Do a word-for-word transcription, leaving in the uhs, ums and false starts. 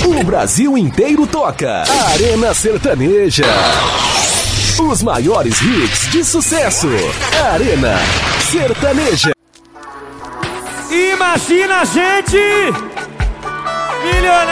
O Brasil inteiro toca. Arena Sertaneja. Os maiores hits de sucesso. Arena Sertaneja. Imagina a gente milionário.